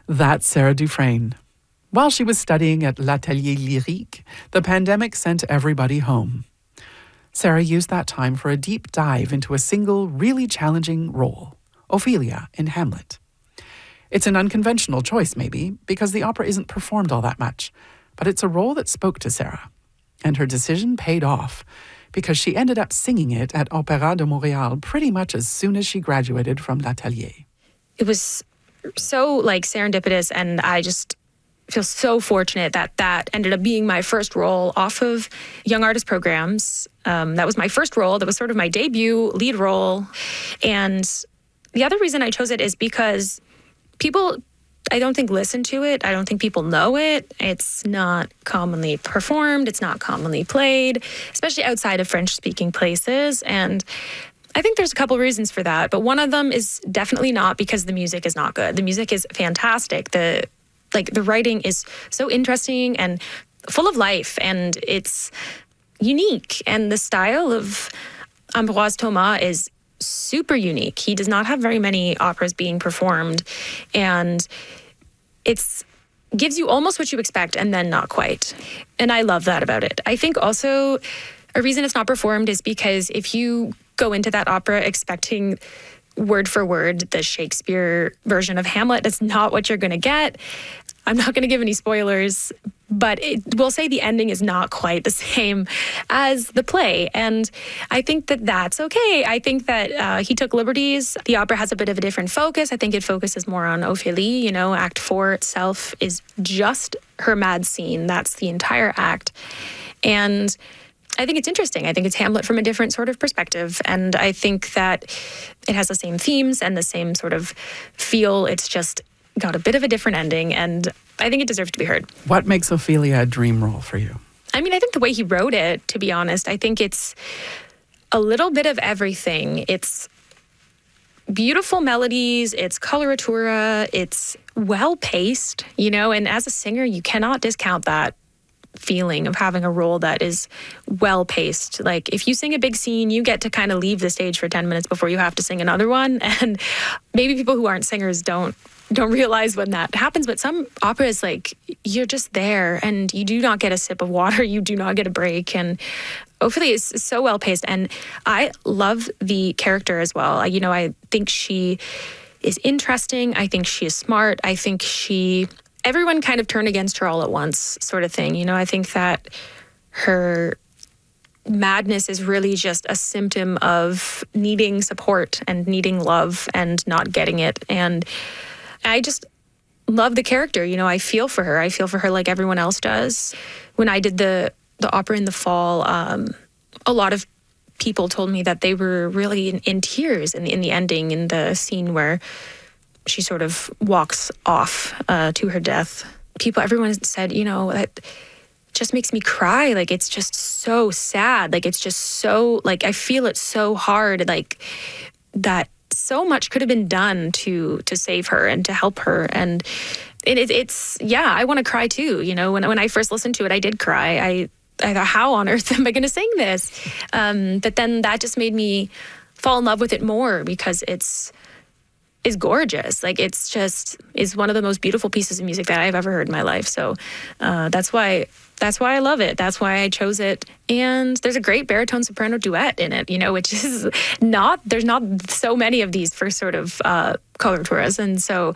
That's Sarah Dufresne. While she was studying at L'Atelier Lyrique, the pandemic sent everybody home. Sarah used that time for a deep dive into a single, really challenging role, Ophelia in Hamlet. It's an unconventional choice, maybe, because the opera isn't performed all that much, but it's a role that spoke to Sarah. And her decision paid off, because she ended up singing it at Opéra de Montréal pretty much as soon as she graduated from L'Atelier. It was so serendipitous, and I just feel so fortunate that ended up being my first role off of Young Artist programs. That was my first role. That was sort of my debut lead role. And the other reason I chose it is because people, I don't think, listen to it. I don't think people know it. It's not commonly performed. It's not commonly played, especially outside of French-speaking places. And I think there's a couple reasons for that, but one of them is definitely not because the music is not good. The music is fantastic. The writing is so interesting and full of life, and it's unique. And the style of Ambroise Thomas is super unique. He does not have very many operas being performed, and it's gives you almost what you expect and then not quite. And I love that about it. I think also a reason it's not performed is because if you go into that opera expecting word for word the Shakespeare version of Hamlet, that's not what you're going to get. I'm not going to give any spoilers, but we'll say the ending is not quite the same as the play. And I think that that's okay. I think that he took liberties. The opera has a bit of a different focus. I think it focuses more on Ophélie. You know, Act 4 itself is just her mad scene. That's the entire act. And I think it's interesting. I think it's Hamlet from a different sort of perspective. And I think that it has the same themes and the same sort of feel. It's just got a bit of a different ending, and I think it deserves to be heard. What makes Ophelia a dream role for you? I mean, I think the way he wrote it, to be honest, I think it's a little bit of everything. It's beautiful melodies, it's coloratura, it's well-paced, you know, and as a singer, you cannot discount that feeling of having a role that is well-paced. Like, if you sing a big scene, you get to kind of leave the stage for 10 minutes before you have to sing another one, and maybe people who aren't singers don't realize when that happens, but some operas, like, you're just there and you do not get a sip of water, you do not get a break. And Ophelia is so well paced, and I love the character as well. You know, I think she is interesting. I think she is smart. I think everyone kind of turned against her all at once, sort of thing. You know, I think that her madness is really just a symptom of needing support and needing love and not getting it. And I just love the character. You know, I feel for her. I feel for her like everyone else does. When I did the opera in the fall, a lot of people told me that they were really in tears in the ending, in the scene where she sort of walks off to her death. Everyone said, you know, that just makes me cry. Like, it's just so sad. Like, it's just so, like, I feel it so hard, like, that so much could have been done to save her and to help her. And it's I want to cry too. You know, when I first listened to it, I did cry. I thought, how on earth am I going to sing this? But then that just made me fall in love with it more, because it's gorgeous. Like, it's one of the most beautiful pieces of music that I've ever heard in my life. So that's why I love it. That's why I chose it. And there's a great baritone soprano duet in it, you know, which is there's not so many of these for sort of coloraturas. And so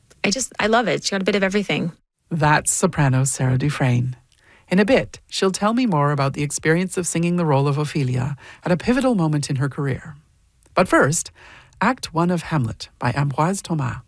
I love it. It's got a bit of everything. That's soprano Sarah Dufresne. In a bit, she'll tell me more about the experience of singing the role of Ophelia at a pivotal moment in her career. But first, Act 1 of Hamlet by Ambroise Thomas.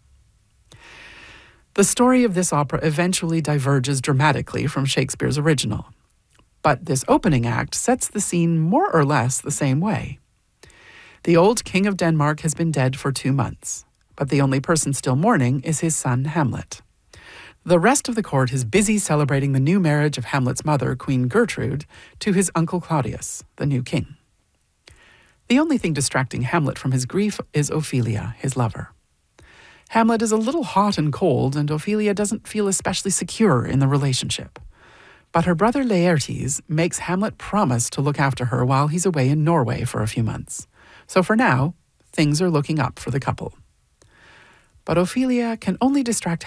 The story of this opera eventually diverges dramatically from Shakespeare's original. But this opening act sets the scene more or less the same way. The old king of Denmark has been dead for 2 months, but the only person still mourning is his son Hamlet. The rest of the court is busy celebrating the new marriage of Hamlet's mother, Queen Gertrude, to his uncle Claudius, the new king. The only thing distracting Hamlet from his grief is Ophelia, his lover. Hamlet is a little hot and cold, and Ophelia doesn't feel especially secure in the relationship. But her brother Laertes makes Hamlet promise to look after her while he's away in Norway for a few months. So for now, things are looking up for the couple. But Ophelia can only distract